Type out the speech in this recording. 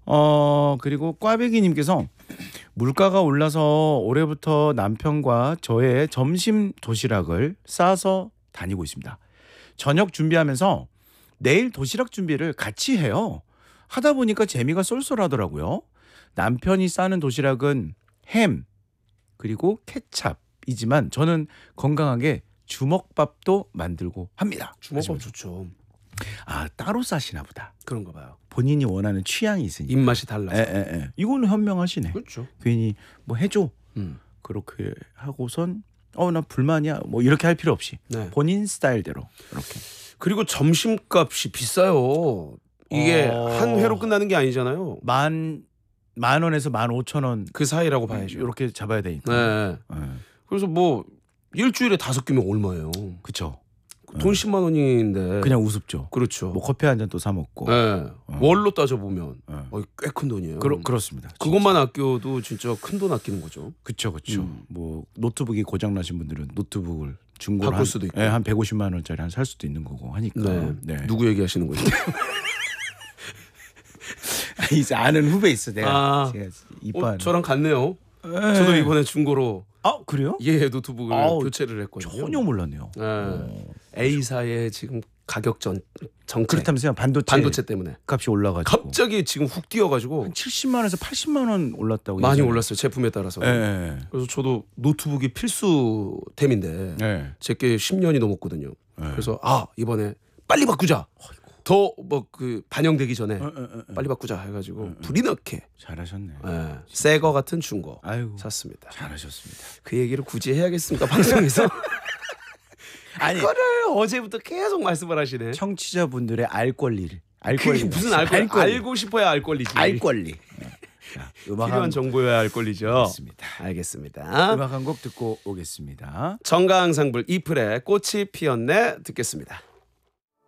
그리고 꽈배기님께서 물가가 올라서 올해부터 남편과 저의 점심 도시락을 싸서 다니고 있습니다. 저녁 준비하면서 내일 도시락 준비를 같이 해요. 하다 보니까 재미가 쏠쏠하더라고요. 남편이 싸는 도시락은 햄 그리고 케찹이지만 저는 건강하게 주먹밥도 만들고 합니다. 주먹밥 좋죠. 아, 따로 싸시나 보다. 그런가 봐요. 본인이 원하는 취향이 있으니까. 입맛이 달라서. 이거는 현명하시네. 그렇죠. 괜히 뭐 해줘. 그렇게 하고선 나 불만이야. 뭐 이렇게 할 필요 없이 네. 본인 스타일대로 이렇게. 그리고 점심값이 비싸요. 이게 한 회로 끝나는 게 아니잖아요. 만 원에서 15,000원 그 사이라고 봐야죠. 이렇게 잡아야 되니까. 네. 그래서 뭐 일주일에 5끼면 얼마예요? 그렇죠. 돈 10만 원인데 그냥 우습죠. 그렇죠. 뭐 커피 한 잔 또 사 먹고. 네. 월로 따져 보면 꽤 큰 돈이에요. 그렇습니다. 그것만 아껴도 진짜 큰 돈 아끼는 거죠. 그렇죠. 뭐 노트북이 고장 나신 분들은 노트북을 중고로 바꿀 수도 있고. 한 150만 원짜리 살 수도 있는 거고 하니까. 네. 누구 얘기하시는 거죠? 이제 아는 후배 있어 내가. 제가 이뻐하는. 저랑 같네요. 저도 이번에 중고로. 그래요? 예, 노트북을 교체를 했거든요. 전혀 몰랐네요. A사의 지금 가격 정체. 그렇다면서요? 반도체 때문에 값이 올라가지고. 갑자기 지금 훅 뛰어가지고 70만 원에서 80만 원 올랐다고. 많이 예전에. 올랐어요. 제품에 따라서. 그래서 저도 노트북이 필수템인데 제게 10년이 넘었거든요. 그래서 이번에 빨리 바꾸자. 더 뭐 그 반영되기 전에 빨리 바꾸자 해가지고 불이 나게 잘하셨네. 새 거 같은 중고 샀습니다. 잘하셨습니다. 그 얘기를 굳이 해야겠습니까 방송에서? 아니, 그거를 어제부터 계속 말씀을 하시네. 청취자분들의 알 권리를. 그게 무슨 알 권리? 알고 싶어야 알 권리지. 알 권리. 필요한 정보여야 알 권리죠. 맞습니다. 알겠습니다. 음악 한 곡 듣고 오겠습니다. 정가항상불 이플의 꽃이 피었네 듣겠습니다.